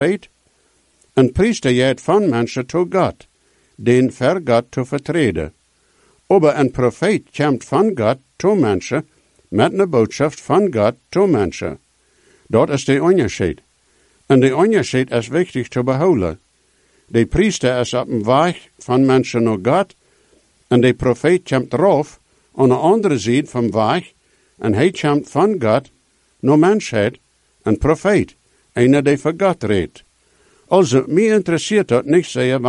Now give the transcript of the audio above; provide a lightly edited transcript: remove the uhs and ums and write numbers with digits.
Een priester jet van mensen tot God, den ver God te vertreden. Aber een profeet komt van God tot mensen, met een boodschap van God tot mensen. Dat is de onderscheid. En de onderscheid is wichtig te behouden. De priester is op een weg van mensen naar God, en de profeet komt erop aan de andere zijde van de weg, en hij komt van God naar mensheid, een profeet, een die voor God redt. Also, mij interesseert dat niet zeer